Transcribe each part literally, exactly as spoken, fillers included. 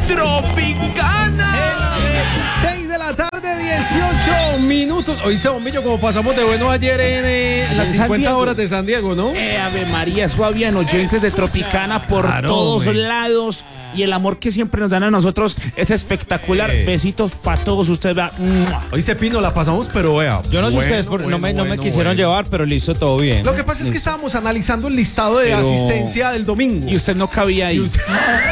Tropicana. seis de la tarde, dieciocho minutos. ¿Oíste, Bombillo, como pasamos de bueno ayer en eh, las cincuenta horas de San Diego, no? Eh, Ave María, eso habían oyentes de Tropicana por Claro, todos hombre. lados. Y el amor que siempre nos dan a nosotros es espectacular. Eh. Besitos para todos ustedes. Vea. Oíste, Pino, la pasamos, pero vea. Yo no sé bueno, ustedes, por- no, bueno, me, no me bueno, quisieron bueno. llevar, pero listo, todo bien. Lo que pasa es que estábamos analizando el listado de Pero- asistencia del domingo. Y usted no cabía ahí. Y usted-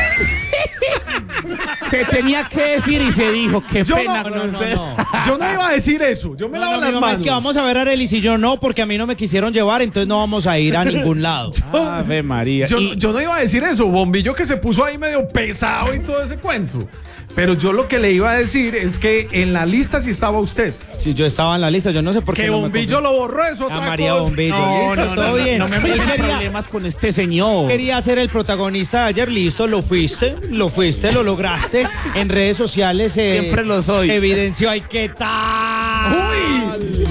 Se tenía que decir y se dijo. Qué Yo pena no, con no, usted. no. Yo no iba a decir eso. Yo me No, lavo no, las mi mamá, manos. es que vamos a ver a Arelis y yo no, porque a mí no me quisieron llevar, entonces no vamos a ir a ningún lado. Ave María. Yo, Y- yo no iba a decir eso, Bombillo que se puso ahí medio pesado y todo ese cuento. Pero yo lo que le iba a decir es que en la lista sí estaba usted. Si yo estaba en la lista, yo no sé por qué Que no me Bombillo confirmó. lo borró, eso otra A María cosa. Bombillo, No, listo, no, todo no, no, bien. no me Él metan en quería- problemas con este señor. Quería ser el protagonista de ayer, listo, lo fuiste, lo fuiste, lo lograste. En redes sociales eh, Siempre lo soy. evidenció, ay, ¿qué tal? ¡Uy!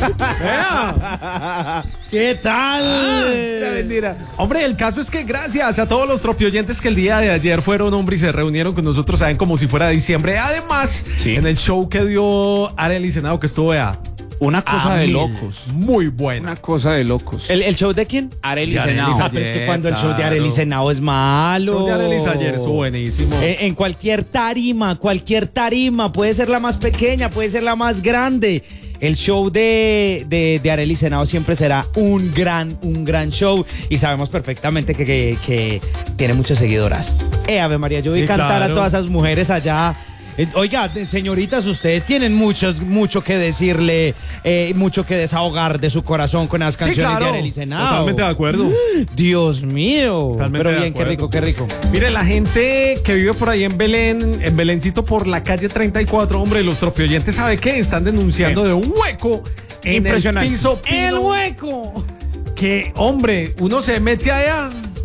Vea. ¿Qué tal? Qué mentira. Hombre, el caso es que gracias a todos los tropioyentes que el día de ayer fueron, hombre, y se reunieron con nosotros, saben, como si fuera diciembre. Además, Sí. en el show que dio Arely Senado, que estuvo, vea, Una cosa a de mil. locos. Muy bueno. Una cosa de locos. ¿El, el show de quién? Arely De Arely Senao. Senao. Ah, pero es que Ayer, cuando el show de claro. Arely Senao es malo. El show de Arely ayer estuvo buenísimo. Eh, en cualquier tarima, cualquier tarima, puede ser la más pequeña, puede ser la más grande. El show de, de, de Arely Senao siempre será un gran, un gran show. Y sabemos perfectamente que, que, que tiene muchas seguidoras. Eh, Ave María, yo vi Sí, cantar claro. a todas esas mujeres allá. Eh, Oiga, de- señoritas, ustedes tienen muchos, mucho que decirle, eh, mucho que desahogar de su corazón con las Sí, canciones claro. de Arely Senao. Totalmente de acuerdo. Dios mío. Totalmente Pero de bien, qué acuerdo. rico, qué rico. Mire, la gente que vive por ahí en Belén, en Belencito por la calle treinta y cuatro, hombre, los tropioyentes, ¿sabe qué? Están denunciando de un hueco en el Impresionante. piso. ¡El Pino, hueco! que, hombre, uno se mete allá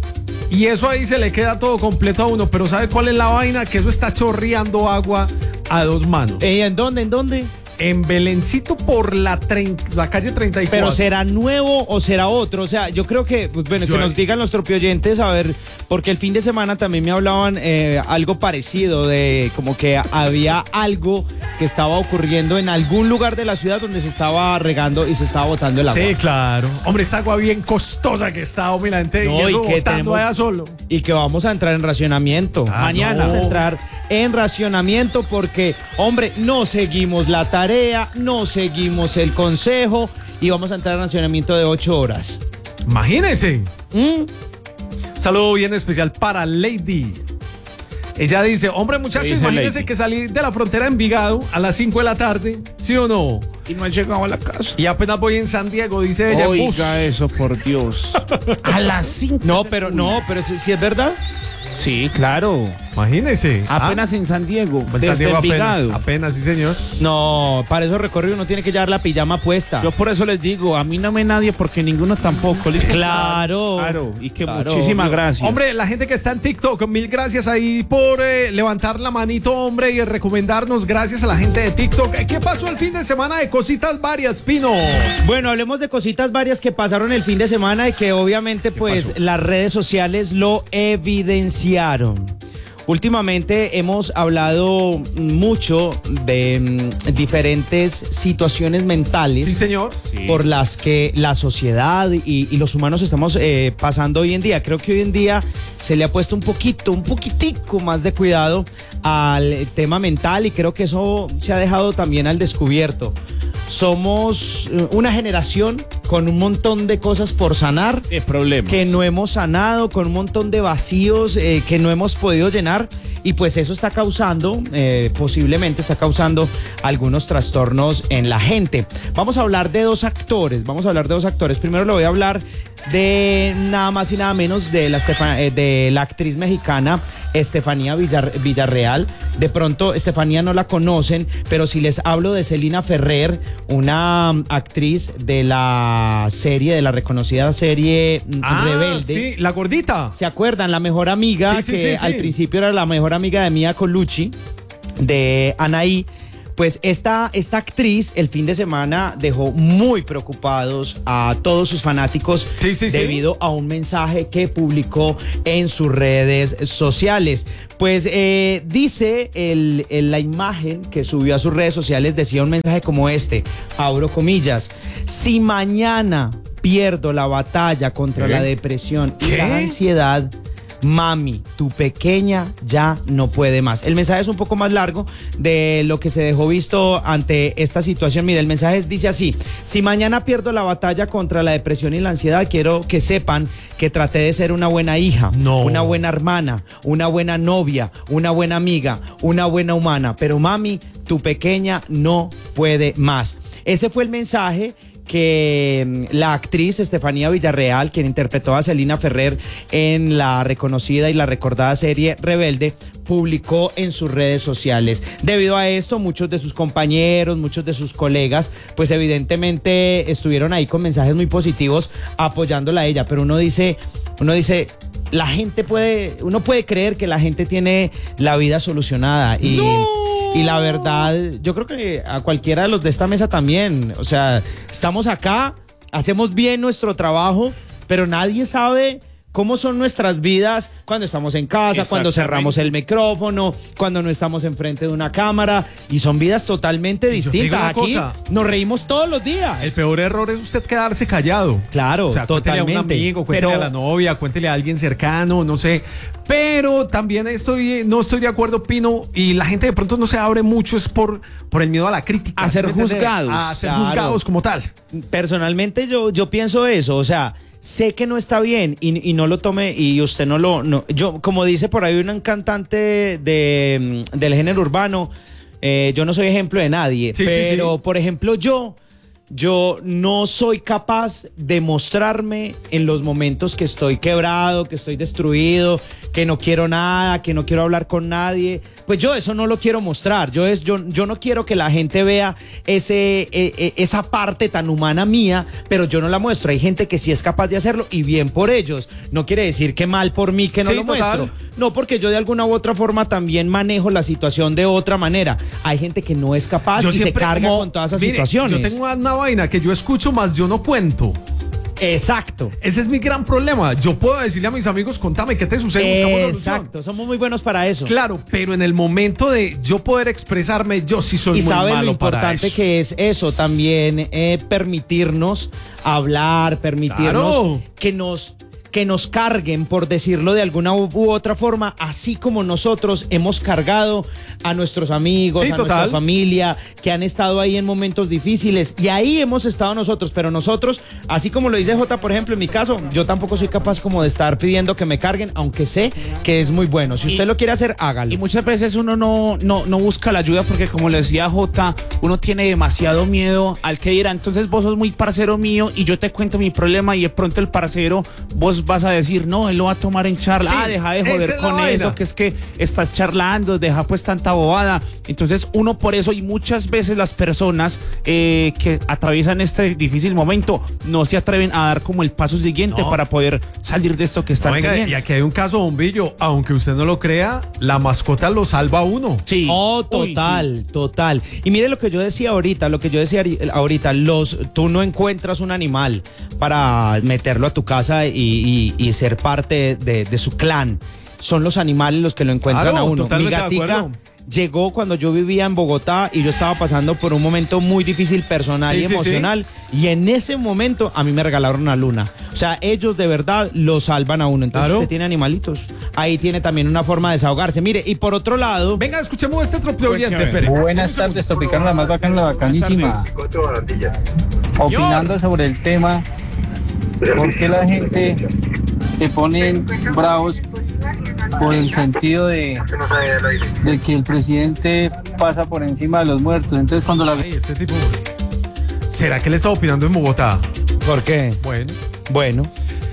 y eso ahí se le queda todo completo a uno, pero ¿sabe cuál es la vaina? Que eso está chorreando agua a dos manos. Eh, ¿En dónde? ¿En dónde? En Belencito por la, trein- la calle treinta y cuatro. Pero ¿será nuevo o será otro? O sea, yo creo que, pues, bueno, Yo- que nos digan los tropioyentes, a ver, porque el fin de semana también me hablaban eh, algo parecido, de como que había algo que estaba ocurriendo en algún lugar de la ciudad donde se estaba regando y se estaba botando el agua. Sí, claro. Hombre, esta agua bien costosa que está, hombre, la gente No, y y eso que botando tenemos- allá solo. Y que vamos a entrar en racionamiento. Ah, Mañana no. vamos a entrar en racionamiento porque, hombre, no seguimos la tarea, no seguimos el consejo y vamos a entrar en racionamiento de ocho horas. Imagínense. ¿Mm? Saludo bien especial para Lady. Ella dice, hombre muchachos, ¿Qué dice imagínense Lady? que salí de la frontera de Envigado a las cinco de la tarde, ¿sí o no? Y no ha llegado a la casa. Y apenas voy en San Diego, dice ella. Oiga Ush. eso, por Dios. A las cinco. No, pero no, pero si, si es verdad. Sí, claro. Imagínense. Apenas en San Diego. Ah, en Desde San Diego Envigado. apenas, apenas, sí señor. No, para esos recorridos uno tiene que llevar la pijama puesta. Yo por eso les digo, a mí no me nadie porque ninguno tampoco. ¿listo? Claro. Claro. Y que Claro, muchísimas obvio. gracias. Hombre, la gente que está en TikTok, mil gracias ahí por eh, levantar la manito, hombre, y recomendarnos. Gracias a la gente de TikTok. ¿Qué pasó el fin de semana de cositas varias, Pino? Bueno, hablemos de cositas varias que pasaron el fin de semana y que obviamente pues pasó? las redes sociales lo evidenciaron. Últimamente hemos hablado mucho de mm, diferentes situaciones mentales Sí, señor. Sí. por las que la sociedad y, y los humanos estamos eh, pasando hoy en día. Creo que hoy en día se le ha puesto un poquito, un poquitico más de cuidado al tema mental y creo que eso se ha dejado también al descubierto. Somos eh, una generación con un montón de cosas por sanar De problemas. que no hemos sanado, con un montón de vacíos eh, que no hemos podido llenar y pues eso está causando, eh, posiblemente está causando algunos trastornos en la gente. Vamos a hablar de dos actores, vamos a hablar de dos actores. Primero le voy a hablar de nada más y nada menos de la, Estefa- eh, de la actriz mexicana Estefanía Villar- Villarreal. De pronto Estefanía no la conocen, pero si les hablo de Celina Ferrer, una um, actriz de la serie, de la reconocida serie mm, Ah, Rebelde. sí, la gordita. ¿Se acuerdan? La mejor amiga, Sí, sí, que sí, sí. al principio era la mejor amiga de Mia Colucci, de Anaí. Pues esta, esta actriz el fin de semana dejó muy preocupados a todos sus fanáticos sí, sí, debido sí. a un mensaje que publicó en sus redes sociales. Pues eh, dice el, el, la imagen que subió a sus redes sociales, decía un mensaje como este, abro comillas: si mañana pierdo la batalla contra ¿Qué? la depresión y ¿Qué? la ansiedad, mami, tu pequeña ya no puede más. El mensaje es un poco más largo de lo que se dejó visto ante esta situación. Mira, el mensaje dice así: si mañana pierdo la batalla contra la depresión y la ansiedad, quiero que sepan que traté de ser una buena hija, no. una buena hermana, una buena novia, una buena amiga, una buena humana, pero mami, tu pequeña no puede más. Ese fue el mensaje que la actriz Estefanía Villarreal, quien interpretó a Celina Ferrer en la reconocida y la recordada serie Rebelde, publicó en sus redes sociales. Debido a esto, muchos de sus compañeros, muchos de sus colegas, pues evidentemente estuvieron ahí con mensajes muy positivos apoyándola a ella, pero uno dice, uno dice, la gente puede, uno puede creer que la gente tiene la vida solucionada y... ¡No! Y la verdad, yo creo que a cualquiera de los de esta mesa también, o sea, estamos acá, hacemos bien nuestro trabajo, pero nadie sabe cómo son nuestras vidas cuando estamos en casa, cuando cerramos el micrófono, cuando no estamos enfrente de una cámara, y son vidas totalmente distintas. Aquí cosa. nos reímos todos los días. El peor error es usted quedarse callado. Claro, o sea, cuéntele totalmente. a un amigo, cuéntele Pero- a la novia, cuéntele a alguien cercano, no sé. Pero también estoy, no estoy de acuerdo, Pino, y la gente de pronto no se abre mucho es por, por el miedo a la crítica. A ¿sí ser me entiende? juzgados. A ser Claro. juzgados como tal. Personalmente yo, yo pienso eso, o sea, sé que no está bien y, y no lo tome y usted no lo... No, yo, como dice por ahí un cantante de, del género urbano, eh, yo no soy ejemplo de nadie, Sí, sí, pero sí. por ejemplo yo... Yo no soy capaz de mostrarme en los momentos que estoy quebrado, que estoy destruido, que no quiero nada, que no quiero hablar con nadie. Pues yo eso no lo quiero mostrar. Yo, es, yo, yo no quiero que la gente vea ese, eh, eh, esa parte tan humana mía, pero yo no la muestro. Hay gente que sí es capaz de hacerlo y bien por ellos. No quiere decir que mal por mí que no Sí, lo total. muestro. No, porque yo de alguna u otra forma también manejo la situación de otra manera. Hay gente que no es capaz y se carga como- con todas esas mire, situaciones. Yo tengo una vaina que yo escucho más yo no cuento. Exacto. Ese es mi gran problema. Yo puedo decirle a mis amigos, contame qué te sucede, buscamos la solución. Exacto, somos muy buenos para eso. Claro, pero en el momento de yo poder expresarme, yo sí soy Y muy sabe lo malo para importante eso. que es eso, también eh, permitirnos hablar, permitirnos Claro. que nos que nos carguen, por decirlo de alguna u, u otra forma, así como nosotros hemos cargado a nuestros amigos, Sí, a total. nuestra familia, que han estado ahí en momentos difíciles, y ahí hemos estado nosotros, pero nosotros, así como lo dice Jota, por ejemplo, en mi caso, yo tampoco soy capaz como de estar pidiendo que me carguen, aunque sé que es muy bueno. Si usted Y- lo quiere hacer, hágalo. Y muchas veces uno no, no, no busca la ayuda porque, como le decía Jota, uno tiene demasiado miedo al que dirá. Entonces vos sos muy parcero mío y yo te cuento mi problema y de pronto el parcero, vos vas a decir, no, él lo va a tomar en charla. Sí, ah, deja de esa joder es la con vaina. eso, que es que estás charlando, deja pues tanta bobada. Entonces uno por eso, y muchas veces las personas eh, que atraviesan este difícil momento no se atreven a dar como el paso siguiente No. para poder salir de esto que están Oiga, teniendo. y aquí hay un caso, Bombillo, aunque usted no lo crea, la mascota lo salva a uno. Sí. Oh, Uy, total, total. Y mire lo que yo decía ahorita, lo que yo decía ari- ahorita, los, tú no encuentras un animal para meterlo a tu casa y, y- y ser parte de, de su clan. Son los animales los que lo encuentran Claro, a uno. Mi totalmente de gatica acuerdo. llegó cuando yo vivía en Bogotá y yo estaba pasando por un momento muy difícil personal Sí, y sí, sí. emocional, y en ese momento a mí me regalaron una luna. O sea, ellos de verdad lo salvan a uno. Entonces Claro. usted tiene animalitos, ahí tiene también una forma de desahogarse. Mire, y por otro lado, Venga, escuchemos este trope oyente, Cuéntame. espere. Buenas tardes, Tropicana, la más bacana, la bacanísima. Opinando sobre el tema, ¿por qué la gente se ponen bravos por el sentido de, de que el presidente pasa por encima de los muertos? Entonces cuando la... Ay, este tipo. ¿Será que le está opinando en Bogotá? ¿por qué? Bueno. Bueno,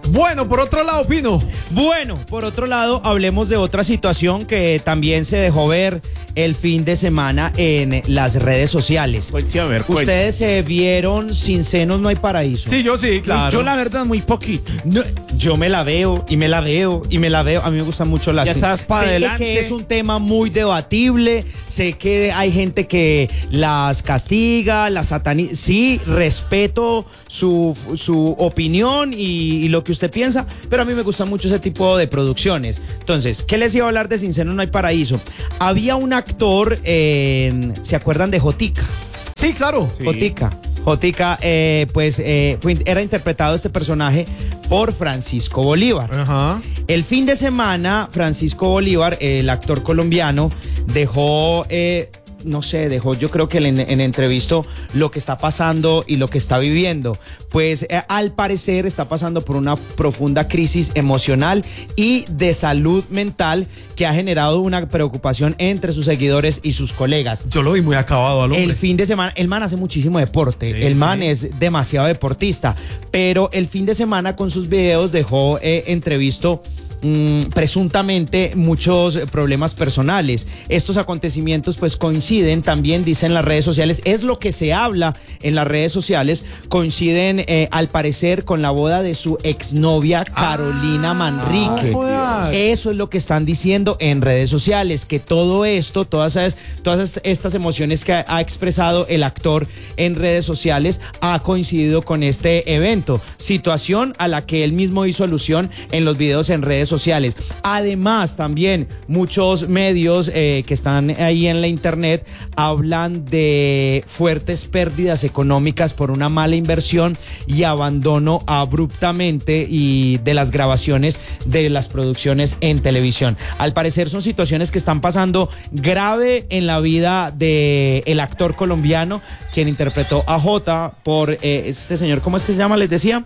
Bueno, por otro lado, Pino. Bueno, por otro lado, hablemos de otra situación que también se dejó ver el fin de semana en las redes sociales. Cuente, a ver, cuente. Ustedes se vieron Sin Senos No Hay Paraíso. Sí, yo sí, claro. Yo la verdad muy poquito. No, yo me la veo y me la veo y me la veo. A mí me gustan mucho las. Ya estás pa' sé adelante. que es un tema muy debatible. Sé que hay gente que las castiga, las sataniza. Sí, respeto su, su opinión y, y lo que usted piensa, pero a mí me gusta mucho ese tipo de producciones. Entonces, ¿qué les iba a hablar de Sin Senos No Hay Paraíso? Había un actor, eh, ¿se acuerdan de Jotica? Sí, claro. Sí. Jotica. Jotica, eh, pues eh, fue, era interpretado este personaje por Francisco Bolívar. Ajá. El fin de semana, Francisco Bolívar, el actor colombiano, dejó... Eh, no sé, dejó yo creo que en, en entrevisto lo que está pasando y lo que está viviendo. Pues eh, al parecer está pasando por una profunda crisis emocional y de salud mental que ha generado una preocupación entre sus seguidores y sus colegas. Yo lo vi muy acabado al hombre. El fin de semana, el man hace muchísimo deporte, Sí, el man sí. es demasiado deportista, pero el fin de semana con sus videos dejó eh, entrevisto Mm, presuntamente muchos problemas personales. Estos acontecimientos pues coinciden también, dicen las redes sociales, es lo que se habla en las redes sociales, coinciden eh, al parecer con la boda de su exnovia Carolina Ah, Manrique. jodas. Eso es lo que están diciendo en redes sociales, que todo esto, todas, esas, todas estas emociones que ha, ha expresado el actor en redes sociales ha coincidido con este evento, situación a la que él mismo hizo alusión en los videos en redes sociales. Además, también muchos medios eh, que están ahí en la internet hablan de fuertes pérdidas económicas por una mala inversión y abandono abruptamente y de las grabaciones de las producciones en televisión. Al parecer son situaciones que están pasando grave en la vida del actor colombiano quien interpretó a Jota por eh, este señor, ¿cómo es que se llama? Les decía.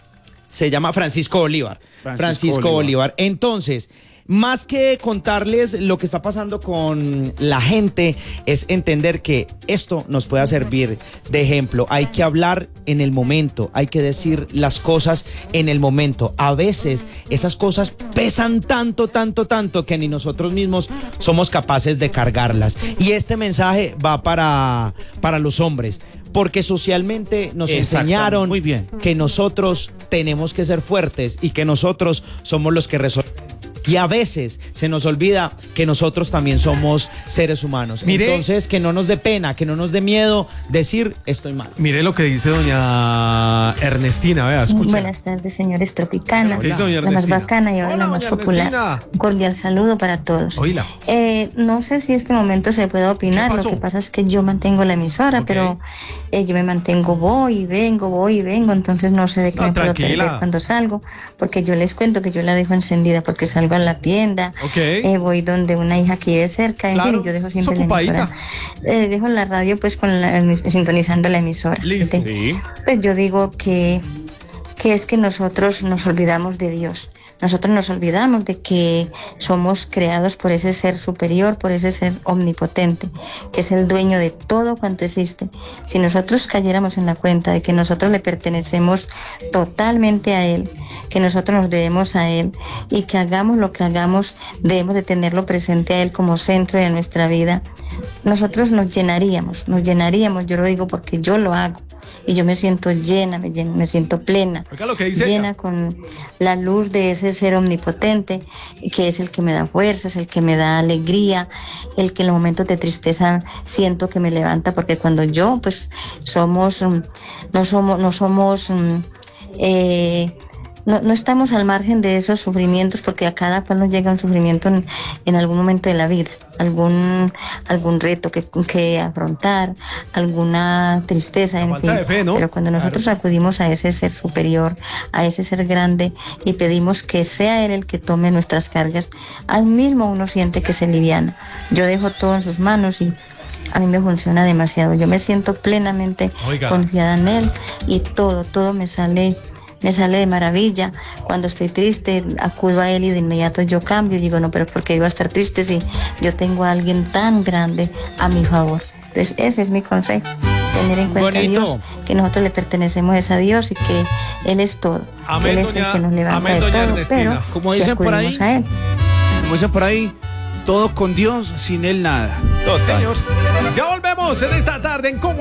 Se llama Francisco Bolívar. Francisco, Francisco Bolívar. Bolívar. Entonces, más que contarles lo que está pasando con la gente, es entender que esto nos pueda servir de ejemplo. Hay que hablar en el momento, hay que decir las cosas en el momento. A veces esas cosas pesan tanto, tanto, tanto que ni nosotros mismos somos capaces de cargarlas. Y este mensaje va para, para los hombres. Porque socialmente nos enseñaron muy bien. que nosotros tenemos que ser fuertes y que nosotros somos los que resolvemos. Y a veces se nos olvida que nosotros también somos seres humanos. Mire, entonces, que no nos dé pena, que no nos dé miedo decir estoy mal. Mire lo que dice doña Ernestina, vea, escucha. Buenas tardes, señores Tropicana, ¿Qué dice doña la más Ernestina? bacana y ahora Hola, la más doña popular. Ernestina. Un cordial saludo para todos. Oíla. Eh, no sé si en este momento se puede opinar, ¿Qué lo pasó? que pasa es que yo mantengo la emisora, Ok. pero eh, yo me mantengo, voy y vengo, voy y vengo, entonces no sé de qué No, me puedo tranquila. perder cuando salgo, porque yo les cuento que yo la dejo encendida porque salgo a la tienda, Ok. eh, voy donde una hija que vive cerca, en Claro, fin, yo dejo siempre es la ocupadita. emisora. Eh, dejo la radio pues con la, sintonizando la emisora. Listo. ¿ok? Sí. Pues yo digo que, que es que nosotros nos olvidamos de Dios. Nosotros nos olvidamos de que somos creados por ese ser superior, por ese ser omnipotente, que es el dueño de todo cuanto existe. Si nosotros cayéramos en la cuenta de que nosotros le pertenecemos totalmente a Él, que nosotros nos debemos a Él y que hagamos lo que hagamos, debemos de tenerlo presente a Él como centro de nuestra vida, nosotros nos llenaríamos, nos llenaríamos, yo lo digo porque yo lo hago. Y yo me siento llena, me, lleno, me siento plena, Oiga lo que dice llena ella. con la luz de ese ser omnipotente, que es el que me da fuerzas, el que me da alegría, el que en los momentos de tristeza siento que me levanta, porque cuando yo, pues, somos, no somos, no somos, eh, No, no estamos al margen de esos sufrimientos, porque a cada cual nos llega un sufrimiento en, en algún momento de la vida, algún algún reto que, que afrontar, alguna tristeza, La en falta fin. de fe, ¿no? Pero cuando nosotros Claro. acudimos a ese ser superior, a ese ser grande y pedimos que sea Él el que tome nuestras cargas, al mismo uno siente que se liviana. Yo dejo todo en sus manos y a mí me funciona demasiado. Yo me siento plenamente Oiga. confiada en Él y todo, todo me sale me sale de maravilla. Cuando estoy triste, acudo a Él y de inmediato yo cambio y digo, no, pero ¿por qué iba a estar triste si yo tengo a alguien tan grande a mi favor? Entonces, ese es mi consejo. tener en cuenta Bonito. a Dios, que nosotros le pertenecemos es a Dios y que Él es todo. Amén, Él es doña- el que nos levanta amén, de doña todo, Ernestina. pero Como si dicen por acudimos ahí. a Él. Como dicen por ahí, todo con Dios, sin él nada. No, señor. Ya volvemos en esta tarde en Cómo